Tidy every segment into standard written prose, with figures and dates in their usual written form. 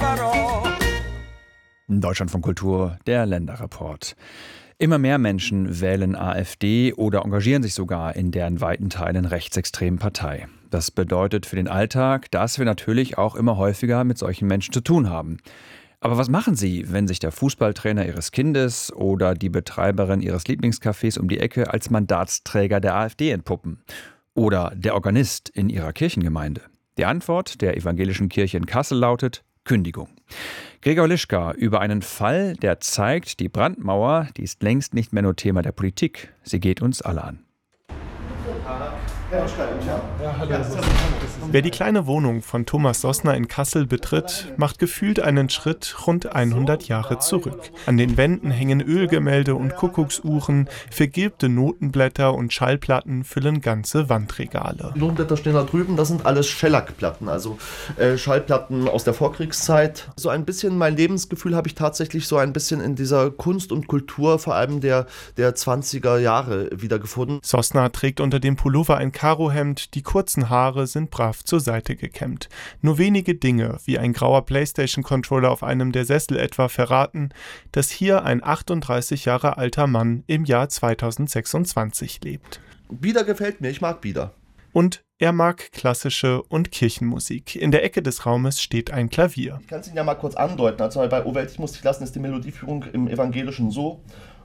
Deutschland von Kultur, der Länderreport. Immer mehr Menschen wählen AfD oder engagieren sich sogar in der in weiten Teilen rechtsextremen Partei. Das bedeutet für den Alltag, dass wir natürlich auch immer häufiger mit solchen Menschen zu tun haben. Aber was machen sie, wenn sich der Fußballtrainer ihres Kindes oder die Betreiberin ihres Lieblingscafés um die Ecke als Mandatsträger der AfD entpuppen? Oder der Organist in ihrer Kirchengemeinde? Die Antwort der evangelischen Kirche in Kassel lautet Kündigung. Gregor Lischka über einen Fall, der zeigt, die Brandmauer, die ist längst nicht mehr nur Thema der Politik. Sie geht uns alle an. Wer die kleine Wohnung von Thomas Sossner in Kassel betritt, macht gefühlt einen Schritt rund 100 Jahre zurück. An den Wänden hängen Ölgemälde und Kuckucksuhren, vergilbte Notenblätter und Schallplatten füllen ganze Wandregale. Die Notenblätter stehen da drüben, das sind alles Schellackplatten, also Schallplatten aus der Vorkriegszeit. So ein bisschen mein Lebensgefühl habe ich tatsächlich so ein bisschen in dieser Kunst und Kultur, vor allem der 20er Jahre, wiedergefunden. Sossner trägt unter dem Pullover ein Karohemd, die kurzen Haare sind brav zur Seite gekämmt. Nur wenige Dinge, wie ein grauer PlayStation-Controller auf einem der Sessel etwa, verraten, dass hier ein 38 Jahre alter Mann im Jahr 2026 lebt. Bieder gefällt mir, ich mag Bieder. Und er mag klassische und Kirchenmusik. In der Ecke des Raumes steht ein Klavier. Ich kann es Ihnen ja mal kurz andeuten. Also bei O Welt, ich muss dich lassen, ist die Melodieführung im Evangelischen so.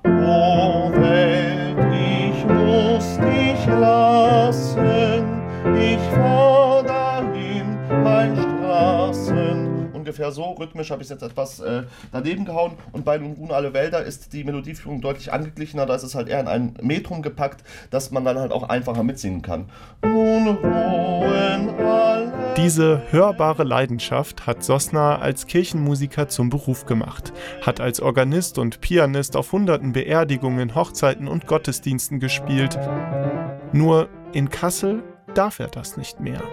O Welt, ich muss dich lassen, ich fahr dahin, mein Straßen. Ungefähr so, rhythmisch habe ich jetzt etwas daneben gehauen. Und bei Nun ruhen alle Wälder ist die Melodieführung deutlich angeglichener. Da ist es halt eher in ein Metrum gepackt, dass man dann halt auch einfacher mitsingen kann. Nun ruhen alle. Diese hörbare Leidenschaft hat Sossner als Kirchenmusiker zum Beruf gemacht, hat als Organist und Pianist auf hunderten Beerdigungen, Hochzeiten und Gottesdiensten gespielt. Nur in Kassel darf er das nicht mehr.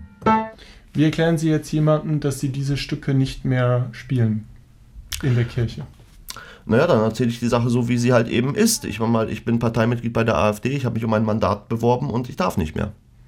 Wie erklären Sie jetzt jemandem, dass Sie diese Stücke nicht mehr spielen in der Kirche? Naja, dann erzähle ich die Sache so, wie sie halt eben ist. Ich bin Parteimitglied bei der AfD, ich habe mich um ein Mandat beworben und ich darf nicht mehr.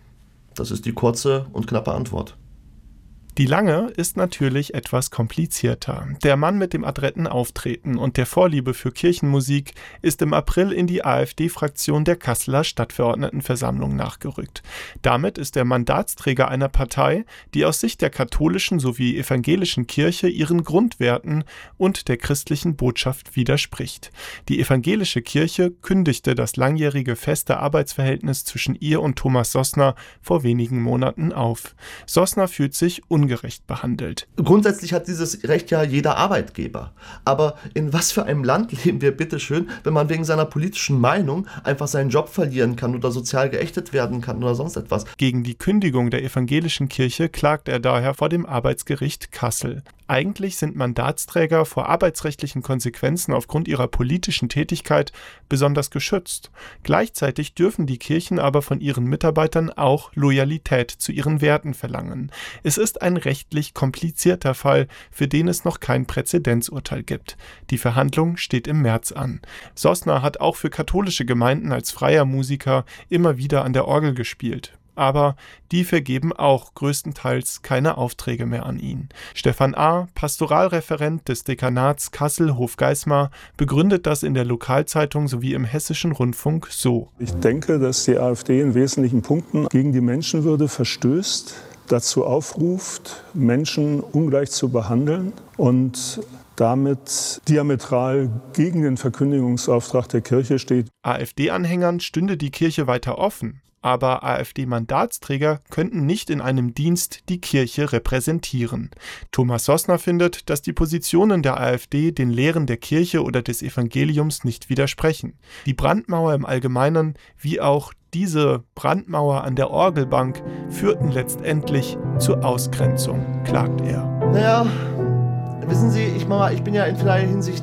Das ist die kurze und knappe Antwort. Die lange ist natürlich etwas komplizierter. Der Mann mit dem adretten Auftreten und der Vorliebe für Kirchenmusik ist im April in die AfD-Fraktion der Kasseler Stadtverordnetenversammlung nachgerückt. Damit ist er Mandatsträger einer Partei, die aus Sicht der katholischen sowie evangelischen Kirche ihren Grundwerten und der christlichen Botschaft widerspricht. Die evangelische Kirche kündigte das langjährige feste Arbeitsverhältnis zwischen ihr und Thomas Sossner vor wenigen Monaten auf. Sossner fühlt sich ungerecht behandelt. Grundsätzlich hat dieses Recht ja jeder Arbeitgeber. Aber in was für einem Land leben wir bitteschön, wenn man wegen seiner politischen Meinung einfach seinen Job verlieren kann oder sozial geächtet werden kann oder sonst etwas? Gegen die Kündigung der evangelischen Kirche klagt er daher vor dem Arbeitsgericht Kassel. Eigentlich sind Mandatsträger vor arbeitsrechtlichen Konsequenzen aufgrund ihrer politischen Tätigkeit besonders geschützt. Gleichzeitig dürfen die Kirchen aber von ihren Mitarbeitern auch Loyalität zu ihren Werten verlangen. Es ist ein rechtlich komplizierter Fall, für den es noch kein Präzedenzurteil gibt. Die Verhandlung steht im März an. Sossner hat auch für katholische Gemeinden als freier Musiker immer wieder an der Orgel gespielt. Aber die vergeben auch größtenteils keine Aufträge mehr an ihn. Stefan A., Pastoralreferent des Dekanats Kassel-Hofgeismar, begründet das in der Lokalzeitung sowie im Hessischen Rundfunk so. Ich denke, dass die AfD in wesentlichen Punkten gegen die Menschenwürde verstößt, dazu aufruft, Menschen ungleich zu behandeln und damit diametral gegen den Verkündigungsauftrag der Kirche steht. AfD-Anhängern stünde die Kirche weiter offen. Aber AfD-Mandatsträger könnten nicht in einem Dienst die Kirche repräsentieren. Thomas Sossner findet, dass die Positionen der AfD den Lehren der Kirche oder des Evangeliums nicht widersprechen. Die Brandmauer im Allgemeinen, wie auch diese Brandmauer an der Orgelbank, führten letztendlich zur Ausgrenzung, klagt er. Naja, wissen Sie, ich bin ja in vielerlei Hinsicht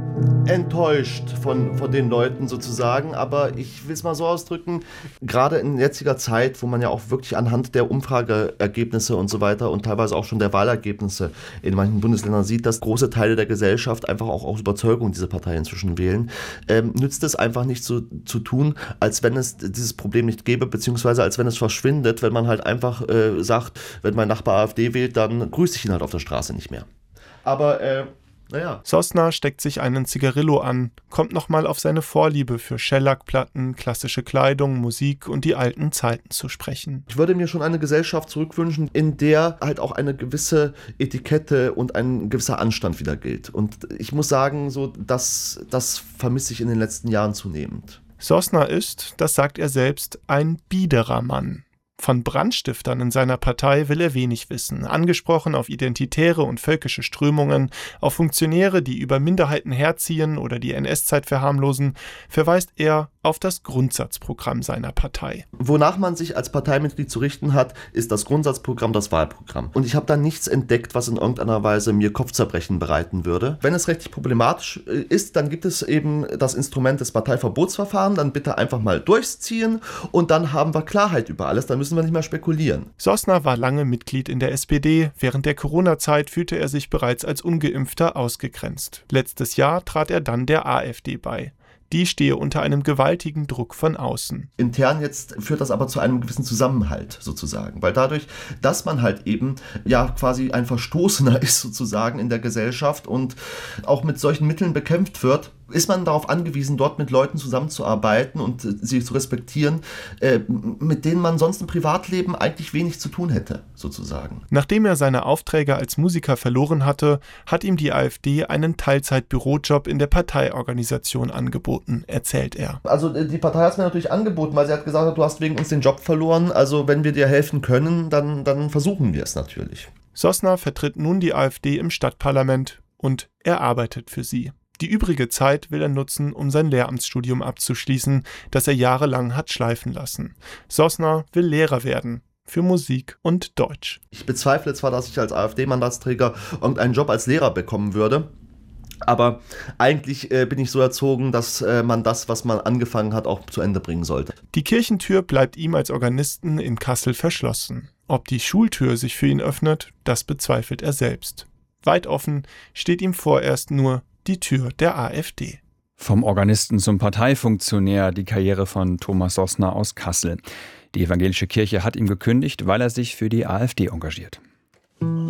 enttäuscht von den Leuten sozusagen, aber ich will es mal so ausdrücken, gerade in jetziger Zeit, wo man ja auch wirklich anhand der Umfrageergebnisse und so weiter und teilweise auch schon der Wahlergebnisse in manchen Bundesländern sieht, dass große Teile der Gesellschaft einfach auch aus Überzeugung diese Partei inzwischen wählen, nützt es einfach nicht so zu tun, als wenn es dieses Problem nicht gäbe, beziehungsweise als wenn es verschwindet, wenn man halt einfach sagt, wenn mein Nachbar AfD wählt, dann grüße ich ihn halt auf der Straße nicht mehr. Aber naja. Sosna steckt sich einen Zigarillo an, kommt nochmal auf seine Vorliebe für Shellac-Platten, klassische Kleidung, Musik und die alten Zeiten zu sprechen. Ich würde mir schon eine Gesellschaft zurückwünschen, in der halt auch eine gewisse Etikette und ein gewisser Anstand wieder gilt. Und ich muss sagen, so das vermisse ich in den letzten Jahren zunehmend. Sosna ist, das sagt er selbst, ein biederer Mann. Von Brandstiftern in seiner Partei will er wenig wissen. Angesprochen auf identitäre und völkische Strömungen, auf Funktionäre, die über Minderheiten herziehen oder die NS-Zeit verharmlosen, verweist er auf das Grundsatzprogramm seiner Partei. Wonach man sich als Parteimitglied zu richten hat, ist das Grundsatzprogramm, das Wahlprogramm. Und ich habe da nichts entdeckt, was in irgendeiner Weise mir Kopfzerbrechen bereiten würde. Wenn es rechtlich problematisch ist, dann gibt es eben das Instrument des Parteiverbotsverfahrens, dann bitte einfach mal durchziehen und dann haben wir Klarheit über alles, dann müssen wir nicht mehr spekulieren. Sosna war lange Mitglied in der SPD. Während der Corona-Zeit fühlte er sich bereits als Ungeimpfter ausgegrenzt. Letztes Jahr trat er dann der AfD bei. Die stehe unter einem gewaltigen Druck von außen. Intern jetzt führt das aber zu einem gewissen Zusammenhalt sozusagen, weil dadurch, dass man halt eben ja quasi ein Verstoßener ist sozusagen in der Gesellschaft und auch mit solchen Mitteln bekämpft wird, ist man darauf angewiesen, dort mit Leuten zusammenzuarbeiten und sie zu respektieren, mit denen man sonst im Privatleben eigentlich wenig zu tun hätte, sozusagen. Nachdem er seine Aufträge als Musiker verloren hatte, hat ihm die AfD einen Teilzeit-Bürojob in der Parteiorganisation angeboten, erzählt er. Also die Partei hat es mir natürlich angeboten, weil sie hat gesagt, du hast wegen uns den Job verloren, also wenn wir dir helfen können, dann versuchen wir es natürlich. Sosna vertritt nun die AfD im Stadtparlament und er arbeitet für sie. Die übrige Zeit will er nutzen, um sein Lehramtsstudium abzuschließen, das er jahrelang hat schleifen lassen. Sosna will Lehrer werden. Für Musik und Deutsch. Ich bezweifle zwar, dass ich als AfD-Mandatsträger irgendeinen Job als Lehrer bekommen würde, aber eigentlich bin ich so erzogen, dass man das, was man angefangen hat, auch zu Ende bringen sollte. Die Kirchentür bleibt ihm als Organisten in Kassel verschlossen. Ob die Schultür sich für ihn öffnet, das bezweifelt er selbst. Weit offen steht ihm vorerst nur die Tür der AfD. Vom Organisten zum Parteifunktionär, die Karriere von Thomas Sosna aus Kassel. Die evangelische Kirche hat ihm gekündigt, weil er sich für die AfD engagiert.